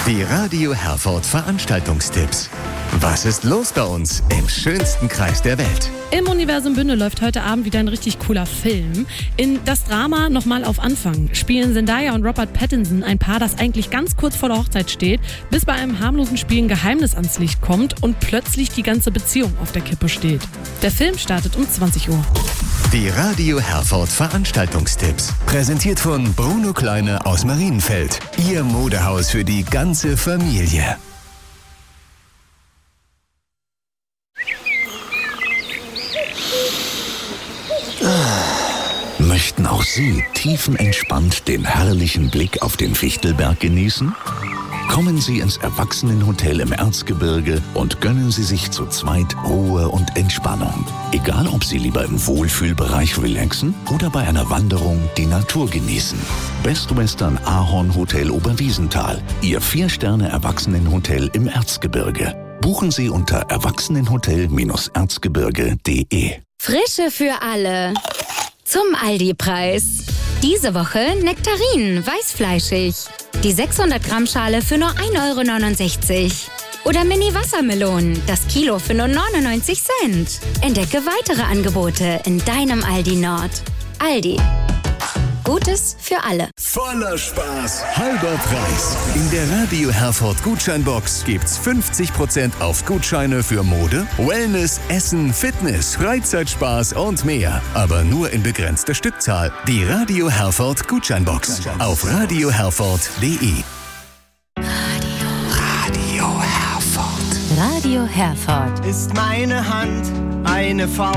Die Radio Herford Veranstaltungstipps. Was ist los bei uns im schönsten Kreis der Welt? Im Universum Bünde läuft heute Abend wieder ein richtig cooler Film. In das Drama Nochmal auf Anfang spielen Zendaya und Robert Pattinson ein Paar, das eigentlich ganz kurz vor der Hochzeit steht, bis bei einem harmlosen Spiel ein Geheimnis ans Licht kommt und plötzlich die ganze Beziehung auf der Kippe steht. Der Film startet um 20 Uhr. Die Radio Herford Veranstaltungstipps. Präsentiert von Bruno Kleine aus Marienfeld. Ihr Modehaus für die ganze Familie. Möchten auch Sie tiefenentspannt den herrlichen Blick auf den Fichtelberg genießen? Kommen Sie ins Erwachsenenhotel im Erzgebirge und gönnen Sie sich zu zweit Ruhe und Entspannung. Egal, ob Sie lieber im Wohlfühlbereich relaxen oder bei einer Wanderung die Natur genießen. Best Western Ahorn Hotel Oberwiesenthal, Ihr 4-Sterne-Erwachsenenhotel im Erzgebirge. Buchen Sie unter erwachsenenhotel-erzgebirge.de. Frische für alle. Zum Aldi-Preis. Diese Woche Nektarinen, weißfleischig. Die 600 Gramm Schale für nur 1,69 €. Oder Mini-Wassermelonen, das Kilo für nur 99 Cent. Entdecke weitere Angebote in deinem Aldi Nord. Aldi. Gutes für alle. Voller Spaß, halber Preis. In der Radio Herford Gutscheinbox gibt's 50% auf Gutscheine für Mode, Wellness, Essen, Fitness, Freizeitspaß und mehr. Aber nur in begrenzter Stückzahl. Die Radio Herford Gutscheinbox auf radioherford.de. Radio Herford. Radio Herford. Ist meine Hand eine Faust?